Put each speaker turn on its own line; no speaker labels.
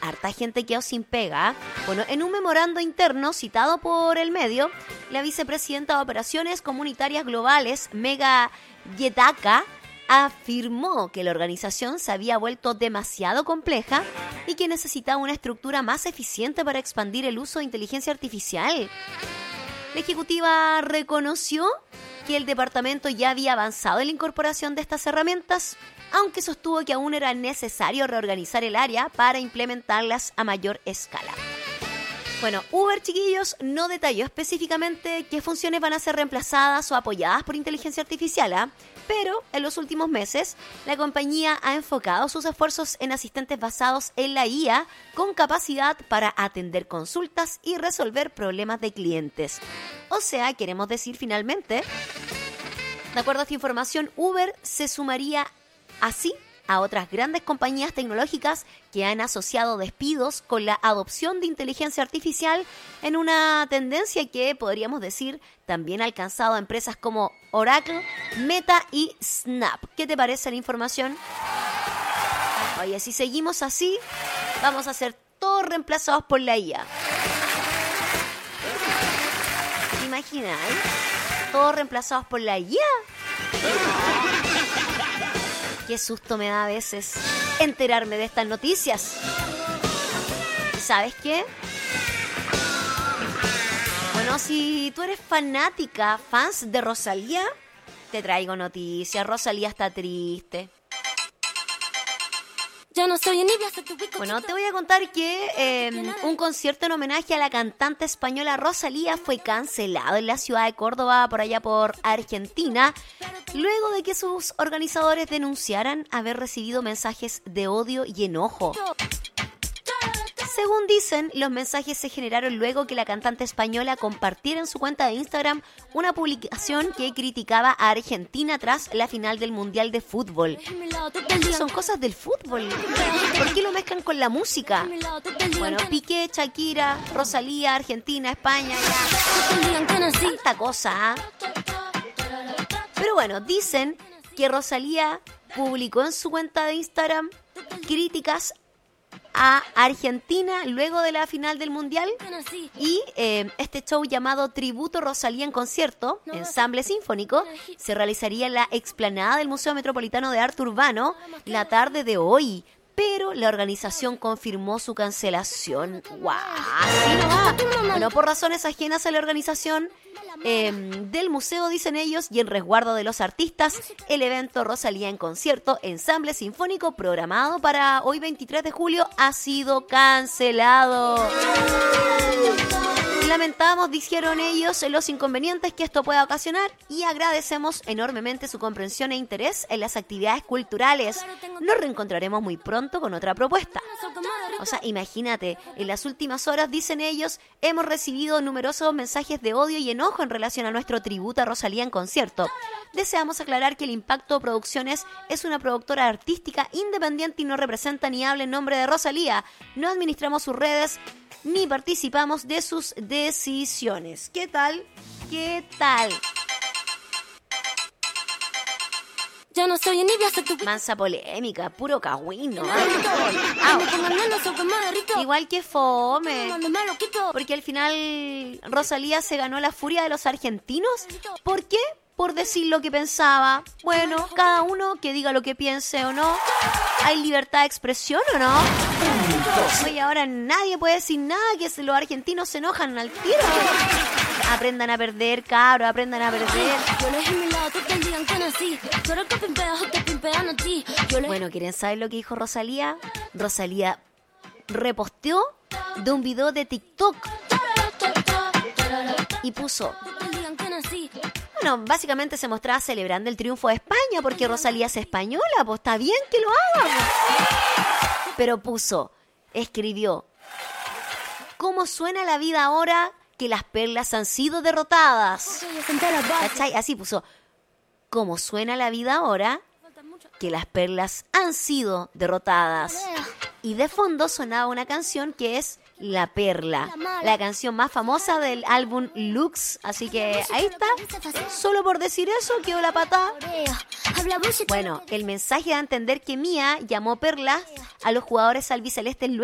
harta gente quedó sin pega. Bueno, en un memorando interno citado por el medio, la vicepresidenta de Operaciones Comunitarias Globales, Mega Yetaka, afirmó que la organización se había vuelto demasiado compleja y que necesitaba una estructura más eficiente para expandir el uso de inteligencia artificial. La ejecutiva reconoció que el departamento ya había avanzado en la incorporación de estas herramientas, aunque sostuvo que aún era necesario reorganizar el área para implementarlas a mayor escala. Bueno, Uber, chiquillos, no detalló específicamente qué funciones van a ser reemplazadas o apoyadas por inteligencia artificial, pero en los últimos meses la compañía ha enfocado sus esfuerzos en asistentes basados en la IA con capacidad para atender consultas y resolver problemas de clientes. O sea, queremos decir finalmente, de acuerdo a esta información, Uber se sumaría así a otras grandes compañías tecnológicas que han asociado despidos con la adopción de inteligencia artificial en una tendencia que, podríamos decir, también ha alcanzado a empresas como Oracle, Meta y Snap. ¿Qué te parece la información? Oye, si seguimos así, vamos a ser todos reemplazados por la IA. ¿Te imaginas? Todos reemplazados por la IA. Qué susto me da a veces enterarme de estas noticias. ¿Sabes qué? Bueno, si tú eres fans de Rosalía, te traigo noticias. Rosalía está triste. Bueno, te voy a contar que un concierto en homenaje a la cantante española Rosalía fue cancelado en la ciudad de Córdoba, por allá por Argentina, luego de que sus organizadores denunciaran haber recibido mensajes de odio y enojo. Según dicen, los mensajes se generaron luego que la cantante española compartiera en su cuenta de Instagram una publicación que criticaba a Argentina tras la final del Mundial de Fútbol. Son cosas del fútbol. ¿Por qué lo mezclan con la música? Bueno, Piqué, Shakira, Rosalía, Argentina, España, ya. Tanta cosa, Pero bueno, dicen que Rosalía publicó en su cuenta de Instagram críticas a Argentina luego de la final del Mundial y este show llamado Tributo Rosalía en Concierto, ensamble sinfónico, se realizaría en la explanada del Museo Metropolitano de Arte Urbano la tarde de hoy, pero la organización confirmó su cancelación. ¡Guau! Así no va. Bueno, por razones ajenas a la organización del museo, dicen ellos, y en resguardo de los artistas, el evento Rosalía en Concierto, ensamble sinfónico programado para hoy 23 de julio, ha sido cancelado. Lamentamos, dijeron ellos, los inconvenientes que esto pueda ocasionar y agradecemos enormemente su comprensión e interés en las actividades culturales. Nos reencontraremos muy pronto con otra propuesta. O sea, imagínate, en las últimas horas, dicen ellos, hemos recibido numerosos mensajes de odio y enojo en relación a nuestro tributo a Rosalía en Concierto. Deseamos aclarar que el Impacto Producciones es una productora artística independiente y no representa ni habla en nombre de Rosalía. No administramos sus redes ni participamos de sus decisiones. ¿Qué tal? ¿Qué tal?
Ya no soy envidia, soy tu...
Mansa polémica, puro cagüino. Igual que fome. Porque al final Rosalía se ganó la furia de los argentinos. ¿Por qué? Por decir lo que pensaba. Bueno, cada uno que diga lo que piense o no. ¿Hay libertad de expresión o no? Oye, ahora nadie puede decir nada, que los argentinos se enojan al tiro. Aprendan a perder, cabros, aprendan a perder. Bueno, ¿quieren saber lo que dijo Rosalía? Rosalía reposteó de un video de TikTok y puso... Bueno, básicamente se mostraba celebrando el triunfo de España porque Rosalía es española, pues está bien que lo haga. Pero escribió, ¿cómo suena la vida ahora que las perlas han sido derrotadas? ¿Cachai? Así puso, ¿cómo suena la vida ahora que las perlas han sido derrotadas? Y de fondo sonaba una canción que es La Perla, la canción más famosa del álbum Lux. Así que ahí está, solo por decir eso quedó la patada. Bueno, el mensaje da a entender que Mía llamó perlas a los jugadores albicelestes